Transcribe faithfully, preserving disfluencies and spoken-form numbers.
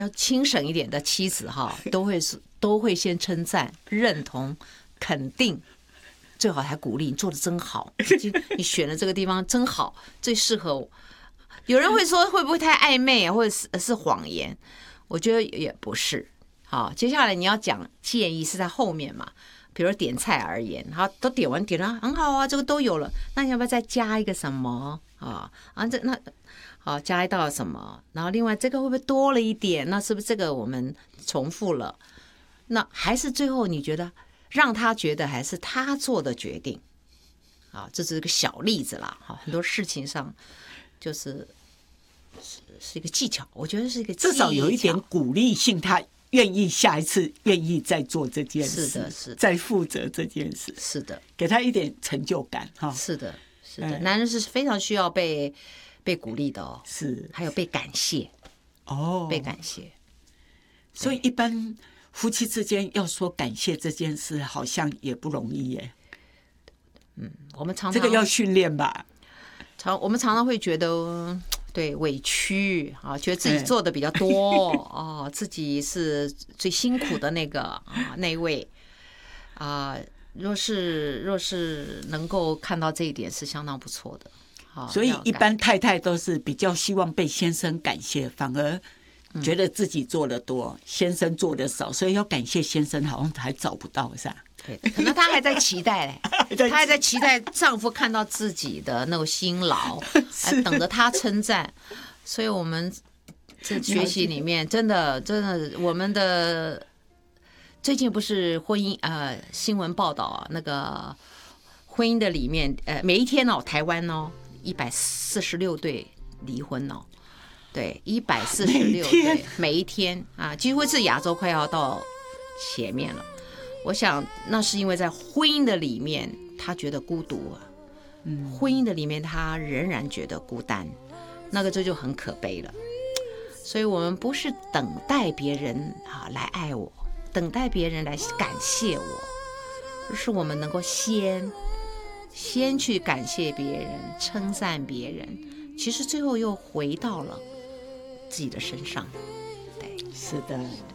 要轻省一点的妻子哈，都会都会先称赞、认同、肯定，最好还鼓励你做的真好，你选的这个地方真好，最适合我。有人会说会不会太暧昧啊，或者是是谎言？我觉得也不是。好，接下来你要讲建议是在后面嘛，比如点菜而言，好，都点完点了很好啊，这个都有了，那你要不要再加一个什么啊？啊，这那好加一道什么？然后另外这个会不会多了一点？那是不是这个我们重复了？那还是最后你觉得让他觉得还是他做的决定？啊，这是个小例子啦。好，很多事情上就是是是一个技巧，我觉得是一个技巧， 至少有一点鼓励性，他愿意下一次愿意再做这件事， 是的，是的， 再负责这件事， 是的， 给他一点成就感哈。 是的，是的，男人是非常需要被被鼓励的哦， 是， 还有被感谢哦， 被感谢。 所以一般夫妻之间要说感谢这件事，好像也不容易耶。 嗯，我们常常这个要训练吧。 常我们常常会觉得对委屈啊，觉得自己做的比较多哦，自己是最辛苦的那个啊那一位啊。若是若是能够看到这一点，是相当不错的。啊、 所以一般太太都是比较希望被先生感谢，反而觉得自己做的多，嗯、先生做的少，所以要感谢先生，好像还找不到，是吧？ 对，可能她还在期待嘞，她还在期待丈夫看到自己的那种辛劳，还等着她称赞。所以我们这学习里面，真的真的，我们的最近不是婚姻呃新闻报道啊，那个婚姻的里面呃每一天哦，台湾哦一百四十六对离婚哦，对，一百四十六对每一天啊，几乎是亚洲快要到前面了。我想那是因为在婚姻的里面他觉得孤独啊，嗯，婚姻的里面他仍然觉得孤单，那个这就很可悲了。所以我们不是等待别人啊来爱我，等待别人来感谢我，而是我们能够先先去感谢别人，称赞别人，其实最后又回到了自己的身上。对， 是的。